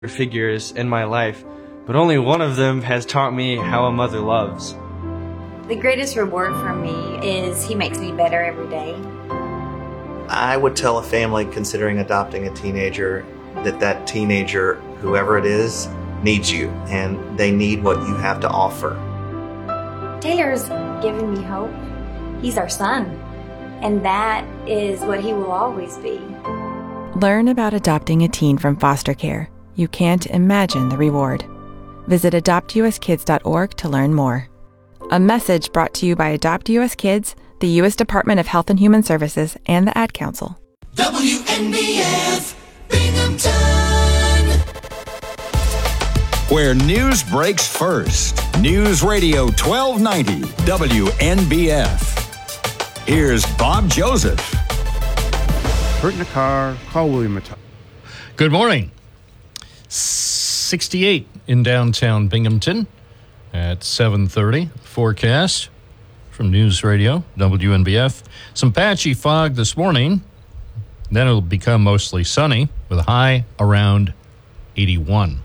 figures in my life, but only one of them has taught me how a mother loves. The greatest reward for me is he makes me better every day. I would tell a family considering adopting a teenager that teenager, whoever it is, needs you, and they need what you have to offer. Taylor's given me hope. He's our son, and that is what he will always be. Learn about adopting a teen from foster care. You can't imagine the reward. Visit adoptuskids.org to learn more. A message brought to you by Adopt US Kids, the U.S. Department of Health and Human Services, and the Ad Council. WNBF Binghamton, where news breaks first. News Radio 1290 WNBF. Here's Bob Joseph. Hurt in a car, call William Mattar. Good morning. 68 in downtown Binghamton at 7:30. Forecast from News Radio WNBF. Some patchy fog this morning. Then it'll become mostly sunny with a high around 81.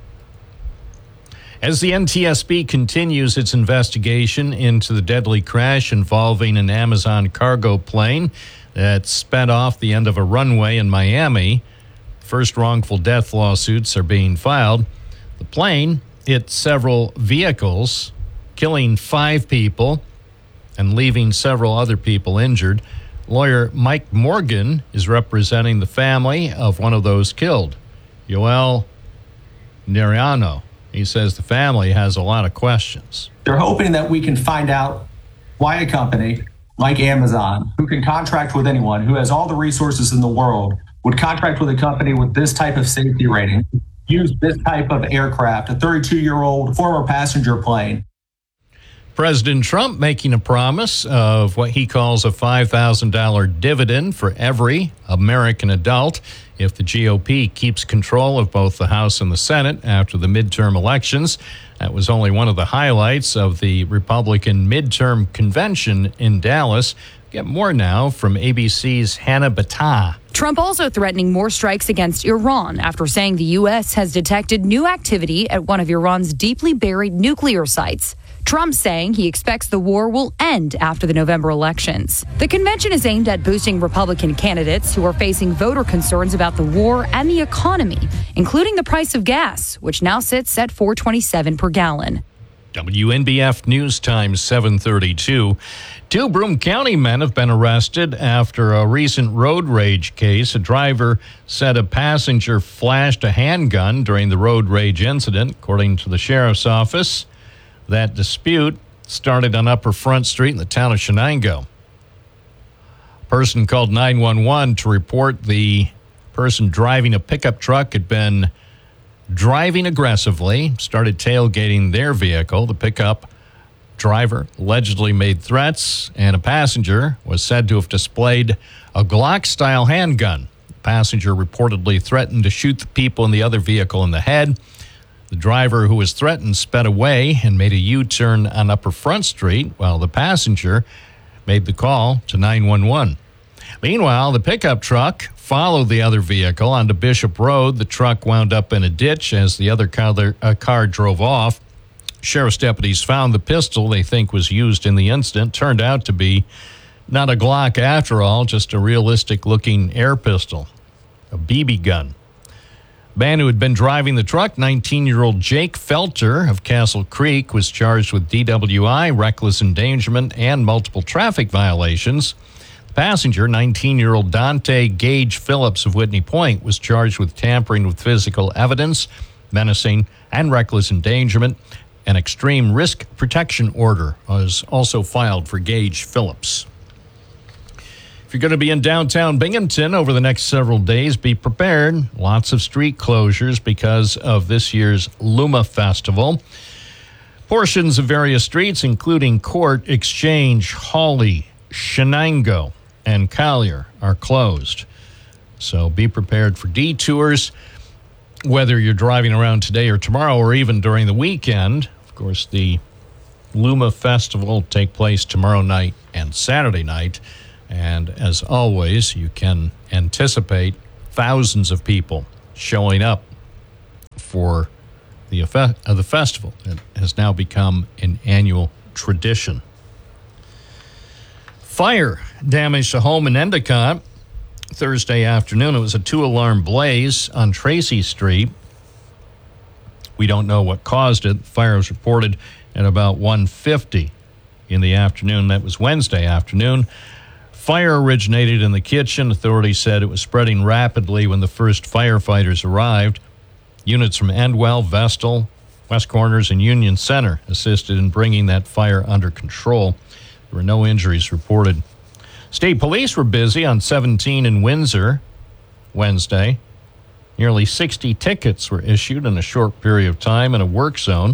As the NTSB continues its investigation into the deadly crash involving an Amazon cargo plane that sped off the end of a runway in Miami, first wrongful death lawsuits are being filed. The plane hit several vehicles, killing 5 people and leaving several other people injured. Lawyer Mike Morgan is representing the family of one of those killed, Yoel Neriano. He says the family has a lot of questions. They're hoping that we can find out why a company like Amazon, who can contract with anyone, who has all the resources in the world, would contract with a company with this type of safety rating, use this type of aircraft, a 32-year-old former passenger plane. President Trump making a promise of what he calls a $5,000 dividend for every American adult if the GOP keeps control of both the House and the Senate after the midterm elections. That was only one of the highlights of the Republican midterm convention in Dallas. Get more now from ABC's Hannah Battah. Trump also threatening more strikes against Iran after saying the U.S. has detected new activity at one of Iran's deeply buried nuclear sites. Trump saying he expects the war will end after the November elections. The convention is aimed at boosting Republican candidates who are facing voter concerns about the war and the economy, including the price of gas, which now sits at $4.27 per gallon. WNBF News Time 7:32. 2 Broome County men have been arrested after a recent road rage case. A driver said a passenger flashed a handgun during the road rage incident, according to the sheriff's office. That dispute started on Upper Front Street in the town of Shenango. A person called 911 to report the person driving a pickup truck had been driving aggressively, started tailgating their vehicle. The pickup driver allegedly made threats, and a passenger was said to have displayed a Glock-style handgun. The passenger reportedly threatened to shoot the people in the other vehicle in the head. The driver who was threatened sped away and made a U-turn on Upper Front Street while the passenger made the call to 911. Meanwhile, the pickup truck followed the other vehicle onto Bishop Road. The truck wound up in a ditch as the other car drove off. Sheriff's deputies found the pistol they think was used in the incident. Turned out to be not a Glock after all, just a realistic-looking air pistol, a BB gun. The man who had been driving the truck, 19-year-old Jake Felter of Castle Creek, was charged with DWI, reckless endangerment, and multiple traffic violations. The passenger, 19-year-old Dante Gage Phillips of Whitney Point, was charged with tampering with physical evidence, menacing, and reckless endangerment. An extreme risk protection order was also filed for Gage Phillips. If you're going to be in downtown Binghamton over the next several days, be prepared. Lots of street closures because of this year's Luma Festival. Portions of various streets, including Court, Exchange, Hawley, Shenango, and Collier, are closed. So be prepared for detours, whether you're driving around today or tomorrow or even during the weekend. Of course, the Luma Festival will take place tomorrow night and Saturday night. And as always, you can anticipate thousands of people showing up for the festival. It has now become an annual tradition. Fire damaged a home in Endicott Thursday afternoon. It was a 2-alarm blaze on Tracy Street. We don't know what caused it. The fire was reported at about 1:50 in the afternoon. That was Wednesday afternoon. Fire originated in the kitchen. Authorities said it was spreading rapidly when the first firefighters arrived. Units from Endwell, Vestal, West Corners, and Union Center assisted in bringing that fire under control. There were no injuries reported. State police were busy on 17 in Windsor Wednesday. Nearly 60 tickets were issued in a short period of time in a work zone.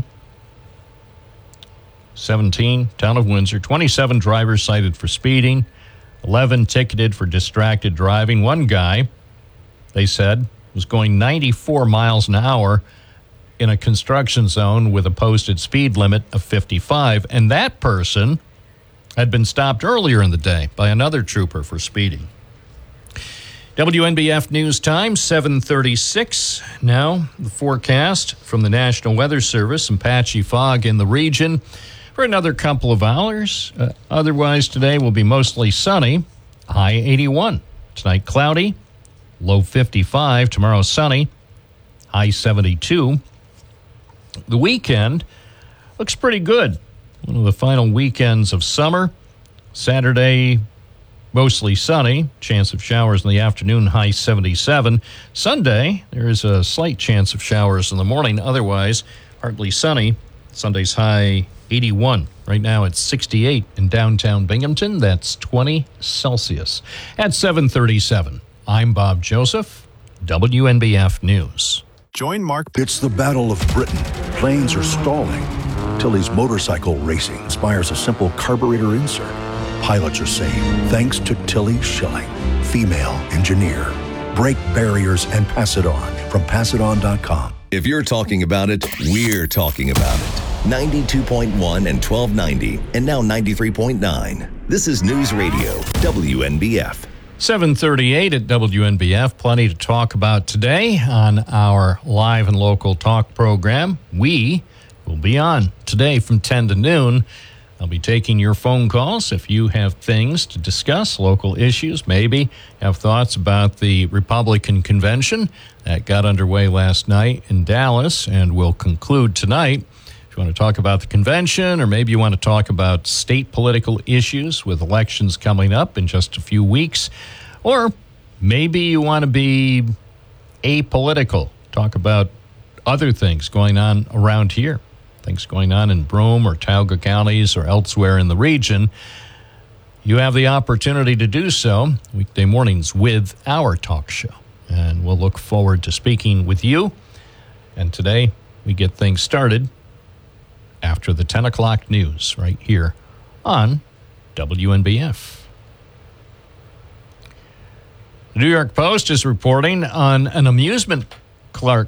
17, town of Windsor, 27 drivers cited for speeding, 11 ticketed for distracted driving. One guy, they said, was going 94 miles an hour in a construction zone with a posted speed limit of 55, and that person had been stopped earlier in the day by another trooper for speeding. WNBF News Time, 7:36. Now, the forecast from the National Weather Service, some patchy fog in the region for another couple of hours. Otherwise, today will be mostly sunny, high 81. Tonight, cloudy, low 55. Tomorrow, sunny, high 72. The weekend looks pretty good. One of the final weekends of summer. Saturday, mostly sunny, chance of showers in the afternoon, high 77. Sunday, there is a slight chance of showers in the morning. Otherwise, partly sunny. Sunday's high 81. Right now it's 68 in downtown Binghamton. That's 20 Celsius. At 7:37, I'm Bob Joseph, WNBF News. Join Mark. It's the Battle of Britain. Planes are stalling. Tilley's motorcycle racing inspires a simple carburetor insert. Pilots are saved thanks to Tilley Schilling, female engineer. Break barriers and pass it on from passiton.com. If you're talking about it, we're talking about it. 92.1 and 1290, and now 93.9. This is News Radio, WNBF. 7:38 at WNBF. Plenty to talk about today on our live and local talk program. We will be on today from 10 to noon. I'll be taking your phone calls if you have things to discuss, local issues, maybe have thoughts about the Republican convention that got underway last night in Dallas and will conclude tonight. If you want to talk about the convention, or maybe you want to talk about state political issues with elections coming up in just a few weeks, or maybe you want to be apolitical, talk about other things going on around here, things going on in Broome or Tioga counties or elsewhere in the region, you have the opportunity to do so weekday mornings with our talk show. And we'll look forward to speaking with you. And today we get things started after the 10 o'clock news right here on WNBF. The New York Post is reporting on an amusement park.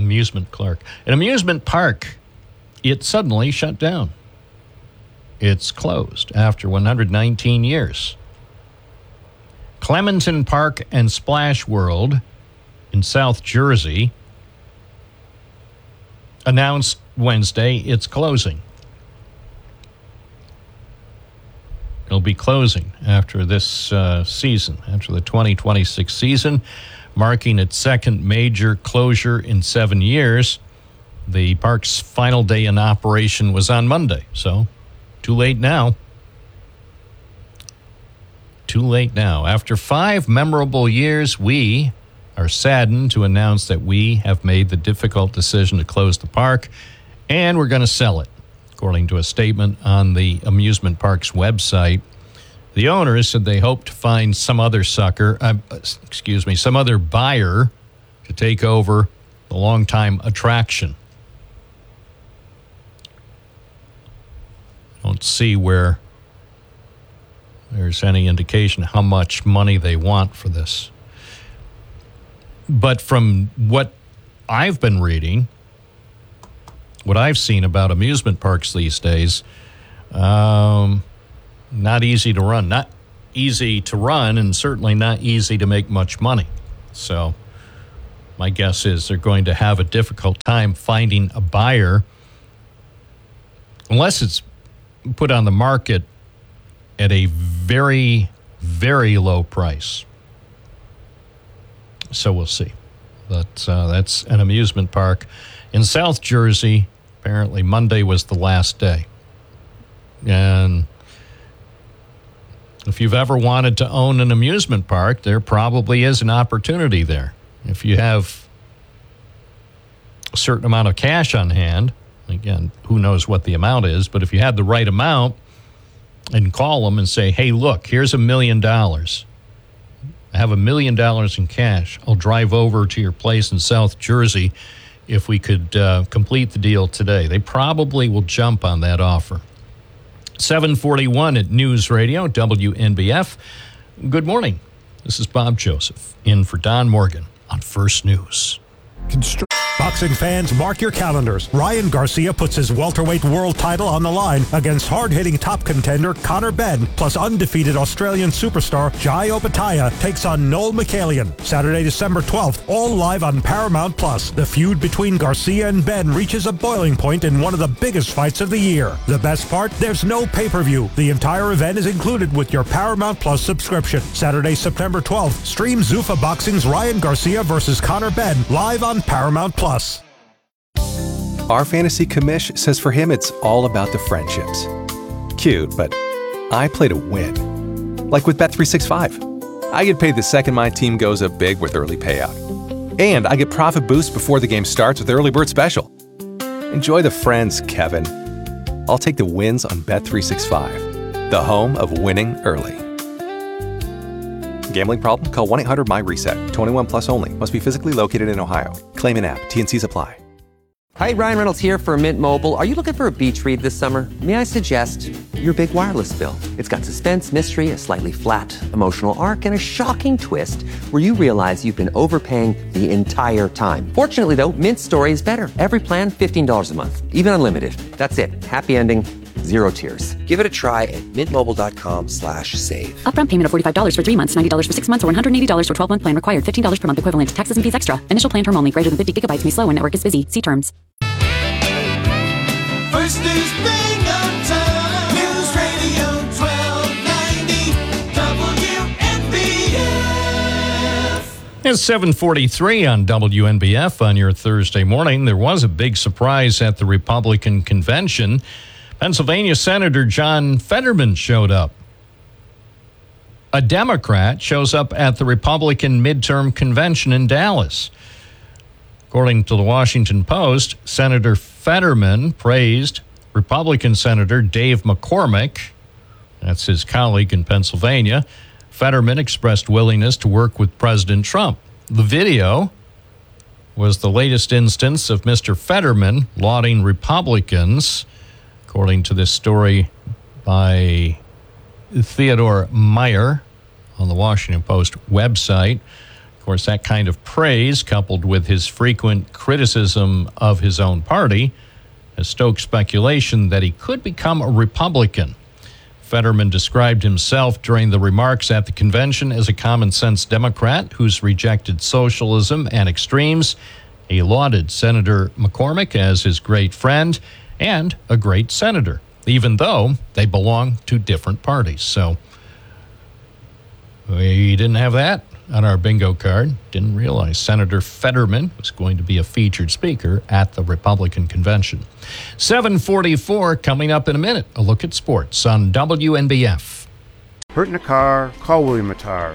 It suddenly shut down. It's closed after 119 years. Clementon Park and Splash World in South Jersey announced Wednesday it's closing. It'll be closing after this season, after the 2026 season, marking its second major closure in 7 years. The park's final day in operation was on Monday, so too late now. Too late now. After 5 memorable years, we are saddened to announce that we have made the difficult decision to close the park, and we're going to sell it. According to a statement on the amusement park's website, the owners said they hope to find some other some other buyer to take over the longtime attraction. I don't see where there's any indication how much money they want for this. But from what I've been reading, what I've seen about amusement parks these days, not easy to run. Not easy to run, and certainly not easy to make much money. So my guess is they're going to have a difficult time finding a buyer unless it's put on the market at a very, very low price. So we'll see. But that's an amusement park in South Jersey. Apparently Monday was the last day. And if you've ever wanted to own an amusement park, there probably is an opportunity there. If you have a certain amount of cash on hand, again, who knows what the amount is, but if you had the right amount and call them and say, hey, look, here's $1 million. I have $1 million in cash. I'll drive over to your place in South Jersey if we could complete the deal today. They probably will jump on that offer. 741 at News Radio, WNBF. Good morning. This is Bob Joseph, in for Don Morgan on First News. Boxing fans, mark your calendars. Ryan Garcia puts his welterweight world title on the line against hard-hitting top contender Conor Benn, plus undefeated Australian superstar Jai Opetaia takes on Noel Michelian. Saturday, December 12th, all live on Paramount+. The feud between Garcia and Benn reaches a boiling point in one of the biggest fights of the year. The best part? There's no pay-per-view. The entire event is included with your Paramount+ subscription. Saturday, September 12th, stream Zuffa Boxing's Ryan Garcia versus Conor Benn live on Paramount+. Our fantasy commish says for him it's all about the friendships. Cute, but I play to win. Like with Bet365. I get paid the second my team goes up big with early payout. And I get profit boost before the game starts with Early Bird Special. Enjoy the friends, Kevin. I'll take the wins on Bet365, the home of winning early. Gambling problem? Call 1-800-MY-RESET. 21 plus only. Must be physically located in Ohio. Claim in app. T&Cs apply. Hi, Ryan Reynolds here for Mint Mobile. Are you looking for a beach read this summer? May I suggest your big wireless bill? It's got suspense, mystery, a slightly flat, emotional arc, and a shocking twist where you realize you've been overpaying the entire time. Fortunately, though, Mint's story is better. Every plan, $15 a month. Even unlimited. That's it. Happy ending. Zero tears. Give it a try at mintmobile.com/save. Upfront payment of $45 for 3 months, $90 for 6 months, or $180 for 12-month plan required. $15 per month equivalent. Taxes and fees extra. Initial plan term only. Greater than 50 gigabytes may slow when network is busy. See terms. First News Binghamton. News Radio 1290 WNBF. It's 7:43 on WNBF on your Thursday morning. There was a big surprise at the Republican convention. Pennsylvania Senator John Fetterman showed up. A Democrat shows up at the Republican midterm convention in Dallas. According to the Washington Post, Senator Fetterman praised Republican Senator Dave McCormick. That's his colleague in Pennsylvania. Fetterman expressed willingness to work with President Trump. The video was the latest instance of Mr. Fetterman lauding Republicans, according to this story by Theodore Meyer on the Washington Post website. Of course, that kind of praise, coupled with his frequent criticism of his own party, has stoked speculation that he could become a Republican. Fetterman described himself during the remarks at the convention as a common-sense Democrat who's rejected socialism and extremes. He lauded Senator McCormick as his great friend and a great senator, even though they belong to different parties. So we didn't have that on our bingo card. Didn't realize Senator Fetterman was going to be a featured speaker at the Republican convention. 7:44 coming up in a minute. A look at sports on WNBF. Hurt in a car? Call William Attar.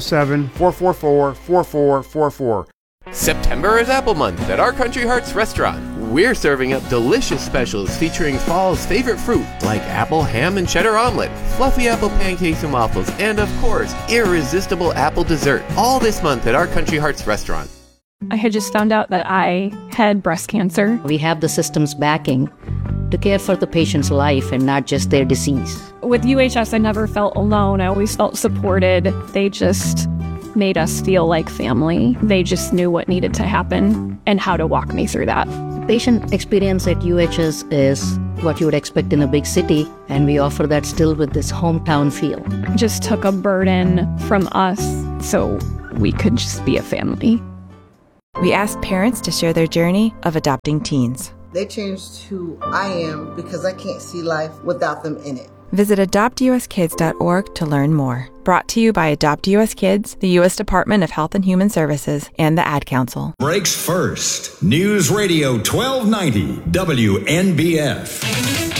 607-444-4444. September is Apple Month at Our Country Hearts restaurant. We're serving up delicious specials featuring fall's favorite fruit like apple ham and cheddar omelet, fluffy apple pancakes and waffles, and of course, irresistible apple dessert. All this month at Our Country Hearts restaurant. I had just found out that I had breast cancer. We have the system's backing to care for the patient's life and not just their disease. With UHS, I never felt alone. I always felt supported. They just made us feel like family. They just knew what needed to happen and how to walk me through that. Patient experience at UHS is what you would expect in a big city, and we offer that still with this hometown feel. Just took a burden from us so we could just be a family. We asked parents to share their journey of adopting teens. They changed who I am because I can't see life without them in it. Visit adoptuskids.org to learn more. Brought to you by Adopt US Kids, the U.S. Department of Health and Human Services, and the Ad Council. Breaks first. News Radio 1290 WNBF.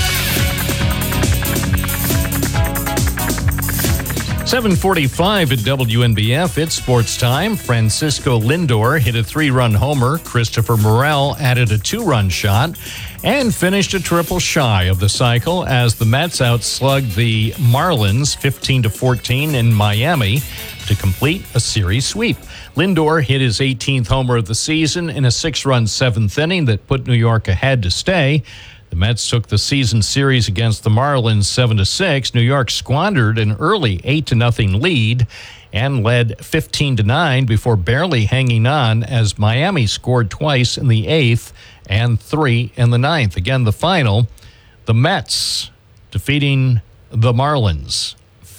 7:45 at WNBF. It's sports time. Francisco Lindor hit a 3-run homer. Christopher Morel added a 2-run shot and finished a triple shy of the cycle as the Mets outslugged the Marlins 15-14 in Miami to complete a series sweep. Lindor hit his 18th homer of the season in a 6-run 7th inning that put New York ahead to stay. The Mets took the season series against the Marlins 7-6. New York squandered an early 8-0 lead and led 15-9 before barely hanging on as Miami scored twice in the 8th and 3 in the 9th. Again, the final, the Mets defeating the Marlins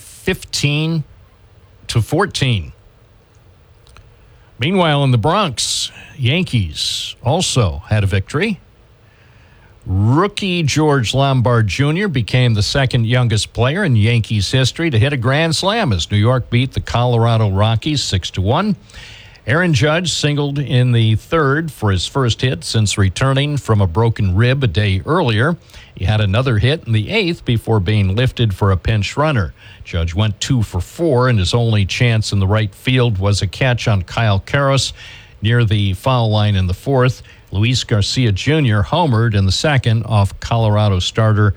15-14. Meanwhile, in the Bronx, Yankees also had a victory. Rookie George Lombard Jr. became the second youngest player in Yankees history to hit a grand slam as New York beat the Colorado Rockies 6-1. Aaron Judge singled in the third for his first hit since returning from a broken rib a day earlier. He had another hit in the 8th before being lifted for a pinch runner. Judge went 2 for 4, and his only chance in the right field was a catch on Kyle Karros near the foul line in the 4th. Luis Garcia Jr. homered in the 2nd off Colorado starter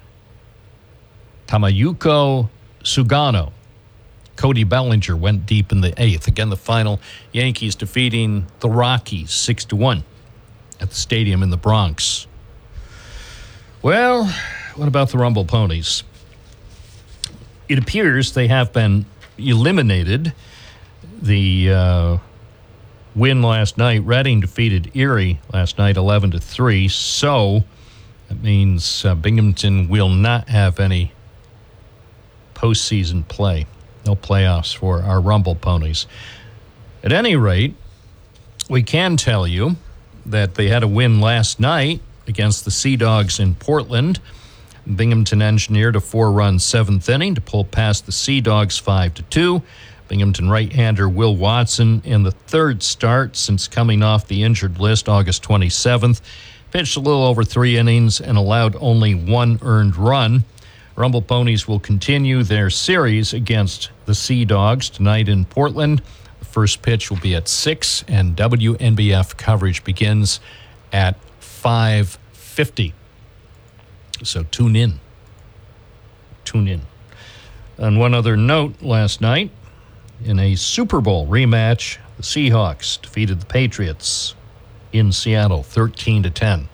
Tamayuko Sugano. Cody Bellinger went deep in the 8th. Again, the final, Yankees defeating the Rockies 6-1 at the stadium in the Bronx. Well, what about the Rumble Ponies? It appears they have been eliminated. The win last night, Reading defeated Erie last night 11-3. So that means Binghamton will not have any postseason play. No playoffs for our Rumble Ponies. At any rate, we can tell you that they had a win last night against the Sea Dogs in Portland. Binghamton engineered a 4-run 7th inning to pull past the Sea Dogs 5-2. Binghamton right-hander Will Watson in the third start since coming off the injured list August 27th. Pitched a little over 3 innings and allowed only 1 earned run. Rumble Ponies will continue their series against the Sea Dogs tonight in Portland. The first pitch will be at 6, and WNBF coverage begins at 5:50. So tune in. Tune in. On one other note, last night, in a Super Bowl rematch, the Seahawks defeated the Patriots in Seattle 13-10.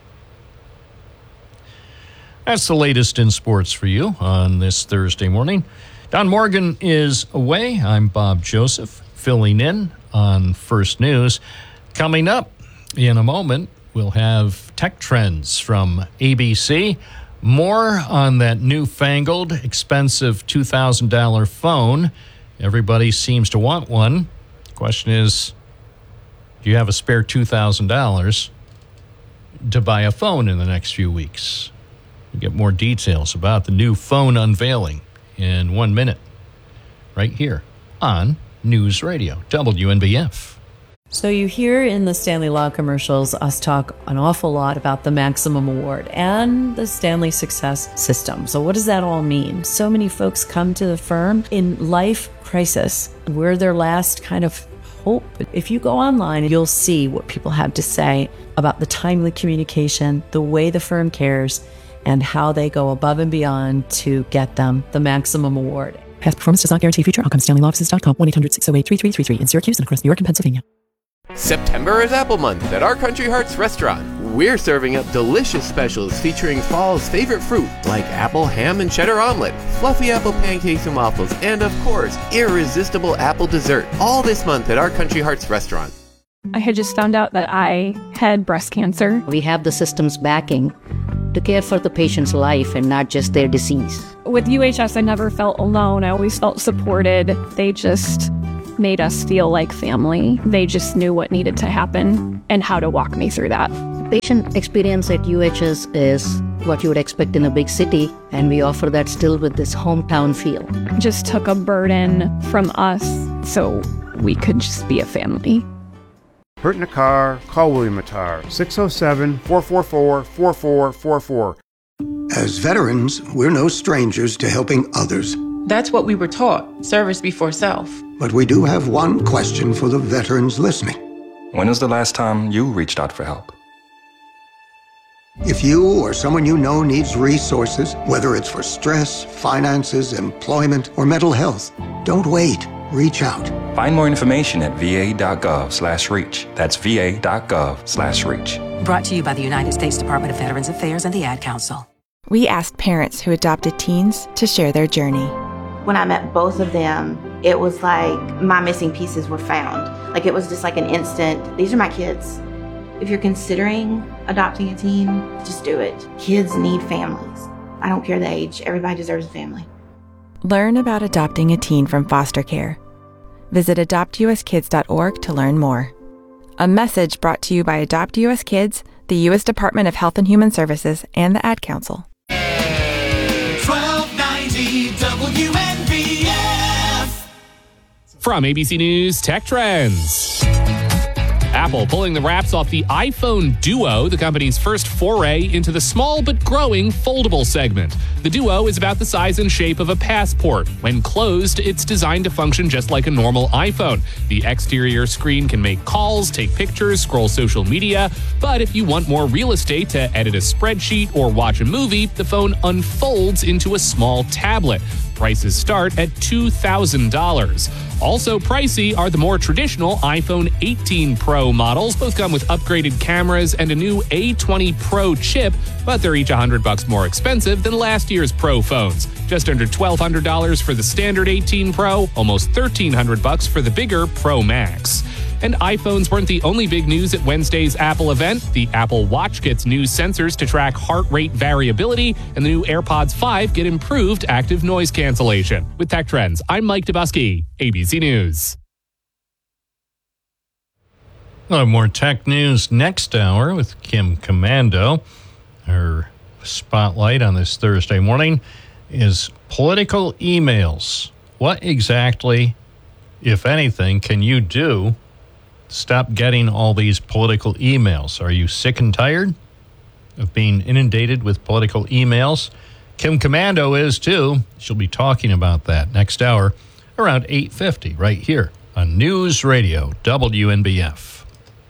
That's the latest in sports for you on this Thursday morning. Don Morgan is away. I'm Bob Joseph, filling in on First News. Coming up in a moment, we'll have tech trends from ABC. More on that newfangled, expensive $2,000 phone. Everybody seems to want one. The question is, do you have a spare $2,000 to buy a phone in the next few weeks? We'll get more details about the new phone unveiling in 1 minute, right here on News Radio, WNBF. So you hear in the Stanley Law commercials us talk an awful lot about the Maximum Award and the Stanley Success System. So what does that all mean? So many folks come to the firm in life crisis. We're their last kind of hope. If you go online, you'll see what people have to say about the timely communication, the way the firm cares, and how they go above and beyond to get them the Maximum Award. Past performance does not guarantee future outcomes. StanleyLawoffices.com, 1-800-608-3333 in Syracuse and across New York and Pennsylvania. September is Apple Month at Our Country Hearts restaurant. We're serving up delicious specials featuring fall's favorite fruit like apple ham and cheddar omelet, fluffy apple pancakes and waffles, and of course, irresistible apple dessert. All this month at Our Country Hearts restaurant. I had just found out that I had breast cancer. We have the system's backing to care for the patient's life and not just their disease. With UHS, I never felt alone. I always felt supported. They just made us feel like family. They just knew what needed to happen and how to walk me through that. Patient experience at UHS is what you would expect in a big city, and we offer that still with this hometown feel. Just took a burden from us so we could just be a family. Hurt in a car? Call William Attar. 607-444-4444. As veterans, we're no strangers to helping others. That's what we were taught, service before self. But we do have one question for the veterans listening. When was the last time you reached out for help? If you or someone you know needs resources, whether it's for stress, finances, employment, or mental health, don't wait. Reach out. Find more information at va.gov/reach. That's va.gov/reach. Brought to you by the United States Department of Veterans Affairs and the Ad Council. We asked parents who adopted teens to share their journey. When I met both of them, it was like my missing pieces were found. Like it was just like an instant, these are my kids. If you're considering adopting a teen, just do it. Kids need families. I don't care the age. Everybody deserves a family. Learn about adopting a teen from foster care. Visit adoptuskids.org to learn more. A message brought to you by Adopt US Kids, the U.S. Department of Health and Human Services, and the Ad Council. 1290 WNBF. From ABC News Tech Trends. Apple pulling the wraps off the iPhone Duo, the company's first foray into the small but growing foldable segment. The Duo is about the size and shape of a passport. When closed, it's designed to function just like a normal iPhone. The exterior screen can make calls, take pictures, scroll social media, but if you want more real estate to edit a spreadsheet or watch a movie, the phone unfolds into a small tablet. Prices start at $2,000. Also pricey are the more traditional iPhone 18 Pro models. Both come with upgraded cameras and a new A20 Pro chip, but they're each $100 more expensive than last year's Pro phones. Just under $1,200 for the standard 18 Pro, almost $1,300 for the bigger Pro Max. And iPhones weren't the only big news at Wednesday's Apple event. The Apple Watch gets new sensors to track heart rate variability, and the new AirPods 5 get improved active noise cancellation. With Tech Trends, I'm Mike Dubusky, ABC News. More tech news next hour with Kim Commando. Her spotlight on this Thursday morning is political emails. What exactly, if anything, can you do? Stop getting all these political emails. Are you sick and tired of being inundated with political emails? Kim Commando is too. She'll be talking about that next hour around 8:50 right here on News Radio WNBF.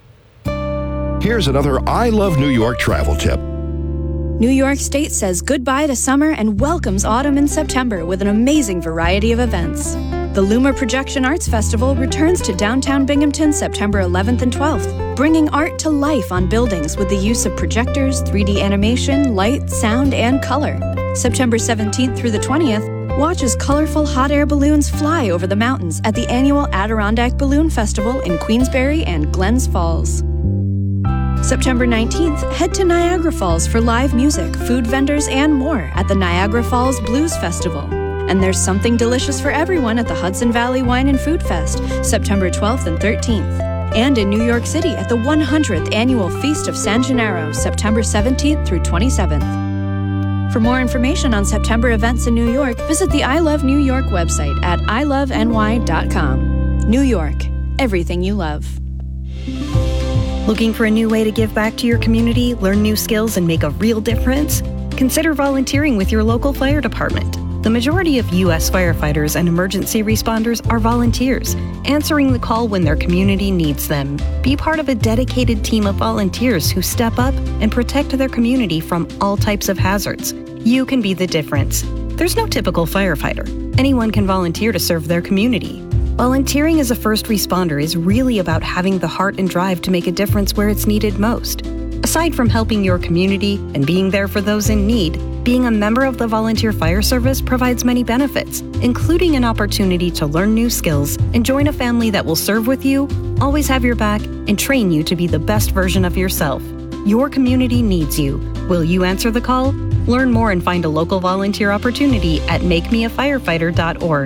Here's another I Love New York travel tip. New York State says goodbye to summer and welcomes autumn in September with an amazing variety of events. The Luma Projection Arts Festival returns to downtown Binghamton September 11th and 12th, bringing art to life on buildings with the use of projectors, 3D animation, light, sound, and color. September 17th through the 20th, watch as colorful hot air balloons fly over the mountains at the annual Adirondack Balloon Festival in Queensbury and Glens Falls. September 19th, head to Niagara Falls for live music, food vendors, and more at the Niagara Falls Blues Festival. And there's something delicious for everyone at the Hudson Valley Wine and Food Fest, September 12th and 13th. And in New York City at the 100th Annual Feast of San Gennaro, September 17th through 27th. For more information on September events in New York, visit the I Love New York website at iloveny.com. New York, everything you love. Looking for a new way to give back to your community, learn new skills, and make a real difference? Consider volunteering with your local fire department. The majority of U.S. firefighters and emergency responders are volunteers, answering the call when their community needs them. Be part of a dedicated team of volunteers who step up and protect their community from all types of hazards. You can be the difference. There's no typical firefighter. Anyone can volunteer to serve their community. Volunteering as a first responder is really about having the heart and drive to make a difference where it's needed most. Aside from helping your community and being there for those in need, being a member of the Volunteer Fire Service provides many benefits, including an opportunity to learn new skills and join a family that will serve with you, always have your back, and train you to be the best version of yourself. Your community needs you. Will you answer the call? Learn more and find a local volunteer opportunity at makemeafirefighter.org.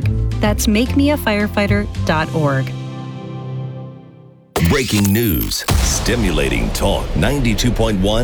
That's makemeafirefighter.org. Breaking news, stimulating talk 92.1